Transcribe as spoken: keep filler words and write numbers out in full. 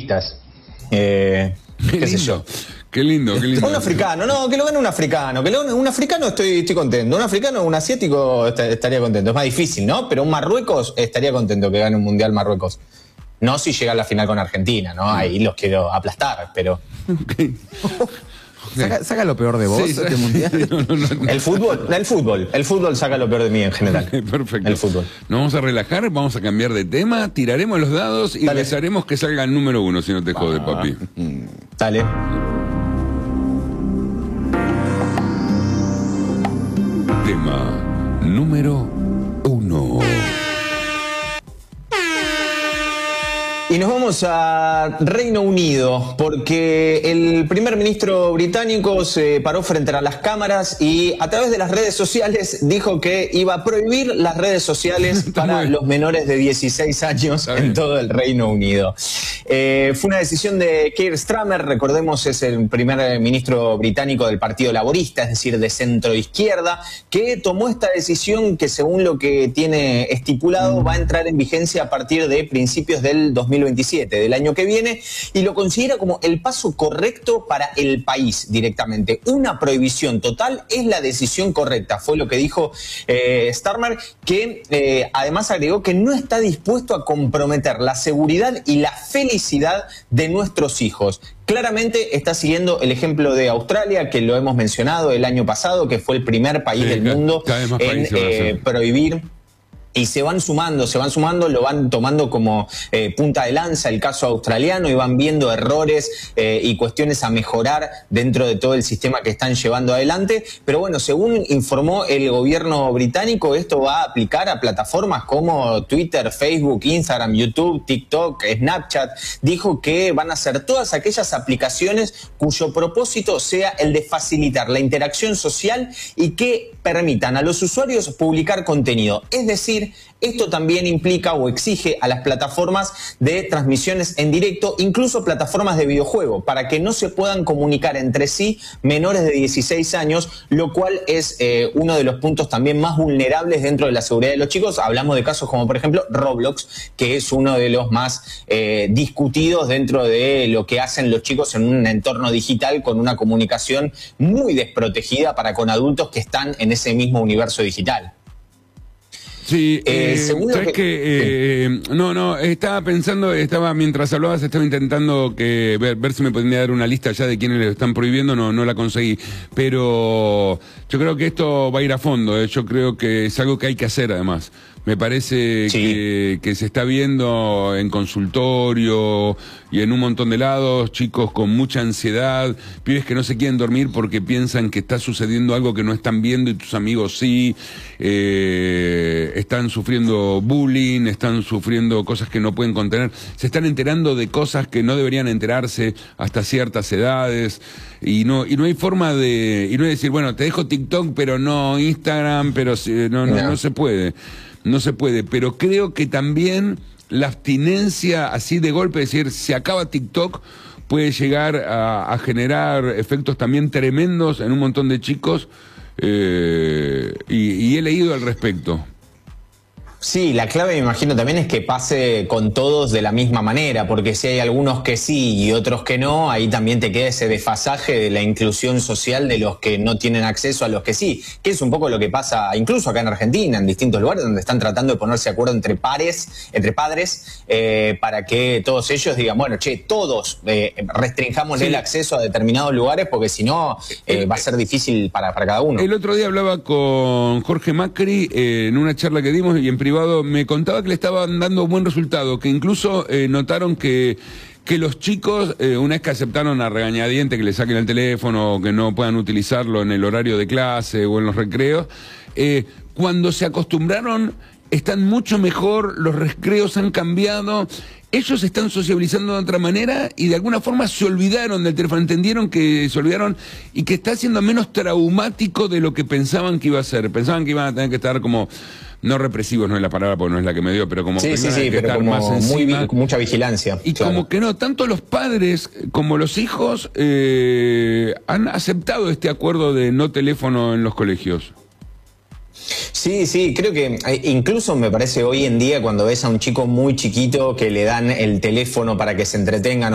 futbolistas. Eh, qué, qué lindo, sé yo. Qué lindo, qué lindo. Un africano, no, que lo gane un africano. Que lo gane un africano estoy, estoy contento. Un africano, un asiático estaría contento. Es más difícil, ¿no? Pero un Marruecos estaría contento que gane un mundial Marruecos. No si llega a la final con Argentina, ¿no? Ahí los quiero aplastar, pero... Okay. Saca, saca lo peor de vos, sí, este mundial. No, no, no. El fútbol, el fútbol, el fútbol saca lo peor de mí en general. Okay, perfecto. El fútbol. Nos vamos a relajar, vamos a cambiar de tema, tiraremos los dados y Dale. rezaremos que salga el número uno, si no te jode, ah. papi. Dale. Tema número uno. Y nos vamos a Reino Unido, porque el primer ministro británico se paró frente a las cámaras y a través de las redes sociales dijo que iba a prohibir las redes sociales para los menores de dieciséis años en todo el Reino Unido. Eh, fue una decisión de Keir Starmer, recordemos es el primer ministro británico del Partido Laborista, es decir, de centro-izquierda, que tomó esta decisión que según lo que tiene estipulado va a entrar en vigencia a partir de principios del dos mil veintisiete, del año que viene, y lo considera como el paso correcto para el país directamente. Una prohibición total es la decisión correcta, fue lo que dijo eh, Starmer, que eh, además agregó que no está dispuesto a comprometer la seguridad y la felicidad de nuestros hijos. Claramente está siguiendo el ejemplo de Australia, que lo hemos mencionado el año pasado, que fue el primer país sí, del mundo en eh, prohibir. Y se van sumando, se van sumando, lo van tomando como eh, punta de lanza el caso australiano y van viendo errores eh, y cuestiones a mejorar dentro de todo el sistema que están llevando adelante. Pero bueno, según informó el gobierno británico, esto va a aplicar a plataformas como Twitter, Facebook, Instagram, YouTube, TikTok, Snapchat. Dijo que van a ser todas aquellas aplicaciones cuyo propósito sea el de facilitar la interacción social y que permitan a los usuarios publicar contenido. Es decir, esto también implica o exige a las plataformas de transmisiones en directo, incluso plataformas de videojuego, para que no se puedan comunicar entre sí menores de dieciséis años, lo cual es eh, uno de los puntos también más vulnerables dentro de la seguridad de los chicos. Hablamos de casos como, por ejemplo, Roblox, que es uno de los más eh, discutidos dentro de lo que hacen los chicos en un entorno digital con una comunicación muy desprotegida para con adultos que están en ese mismo universo digital. Sí, eh, eh, ¿sabes que, que eh, sí. No, no, estaba pensando, estaba mientras hablabas, estaba intentando que ver, ver si me podía dar una lista ya de quienes lo están prohibiendo, no, no la conseguí, pero yo creo que esto va a ir a fondo, eh, yo creo que es algo que hay que hacer además. Me parece sí. que, que se está viendo en consultorio y en un montón de lados, chicos con mucha ansiedad, pibes que no se quieren dormir porque piensan que está sucediendo algo que no están viendo y tus amigos sí, eh, están sufriendo bullying, están sufriendo cosas que no pueden contener, se están enterando de cosas que no deberían enterarse hasta ciertas edades y no y no hay forma de, y no hay decir, bueno, te dejo TikTok pero no Instagram, pero no, no, no, no se puede. No se puede, pero creo que también la abstinencia así de golpe, es decir, se acaba TikTok, puede llegar a, a generar efectos también tremendos en un montón de chicos eh, y, y he leído al respecto. Sí, la clave me imagino también es que pase con todos de la misma manera, porque si hay algunos que sí y otros que no, ahí también te queda ese desfasaje de la inclusión social de los que no tienen acceso a los que sí, que es un poco lo que pasa incluso acá en Argentina, en distintos lugares donde están tratando de ponerse de acuerdo entre pares, entre padres, eh, para que todos ellos digan, bueno, che, todos eh, restringamos sí. el acceso a determinados lugares, porque si no eh, va a ser difícil para, para cada uno. El otro día hablaba con Jorge Macri eh, en una charla que dimos y en privado me contaba que le estaban dando buen resultado, que incluso eh, notaron que, que los chicos, eh, una vez que aceptaron a regañadientes que le saquen el teléfono o que no puedan utilizarlo en el horario de clase o en los recreos, eh, cuando se acostumbraron están mucho mejor, los recreos han cambiado, ellos están sociabilizando de otra manera y de alguna forma se olvidaron del teléfono, entendieron que se olvidaron y que está siendo menos traumático de lo que pensaban que iba a ser. Pensaban que iban a tener que estar como, no represivos, no es la palabra porque no es la que me dio, pero como sí, sí, sí, que pero estar como más encima, muy, mucha vigilancia. Y claro. como que no, tanto los padres como los hijos eh, han aceptado este acuerdo de no teléfono en los colegios. Sí, sí, creo que incluso me parece hoy en día cuando ves a un chico muy chiquito que le dan el teléfono para que se entretengan